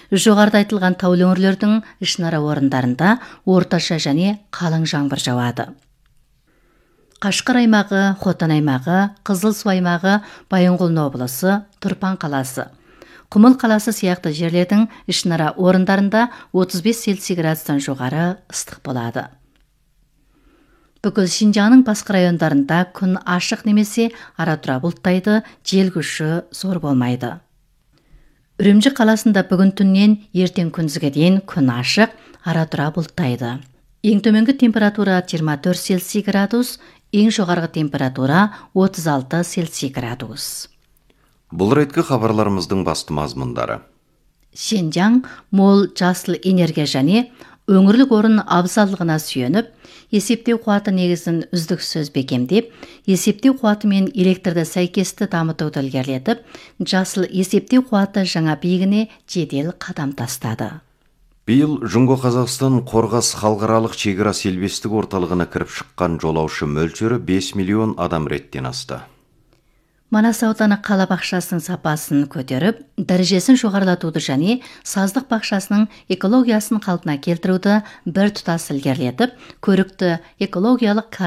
Жоғарыда айтылған таулы өңірлердің ішінара орындарында орташа және қалың жаңбыр жауады. Қашқар аймағы, Хотан аймағы, Қызылсу аймағы, Байынқұлын облысы, Тұрпан қаласы, Құмыл қаласы сияқты жерлердің ішінара орындарында 35 Цельсий градустан жоғары ыстық болады. Бүкіл Шинжаңның басқа райондарында күн ашық немесе ара-тұра бұлттайды, жел күші зор болмайды. Үрімжі қаласында бүгін түннен ертең күндізге дейін күн ашық, ара-тұра бұлттайды. Ең төменгі температура 24 Цельсий градус, ең жоғарғы температура 36 Цельсий градус. Бұл реткі хабарларымыздың басты мазмұндары. Шинжаң мол жасыл энергия және өңірлік орын абзалдығына сүйеніп, есептеу қуаты негізін үздіксіз бекемдеп, есептеу қуаты мен электрді сәйкесті дамытуды ілгерілетіп, жасыл есептеу қуаты жаңа биігіне жедел қадам тастады. Биыл Жұңго Қазақстан Қорғас халықаралық шекара селбестік орталығына кіріп шыққан жолаушы мөлшері 5 миллион адам реттен асты. Манас ауданы қала бақшасының сапасын көтеріп, дәрежесін жоғарылатуды және саздық бақшасының экологиясын қалпына келтіруді бір тұтас ілгерілетіп, көрікті экологиялық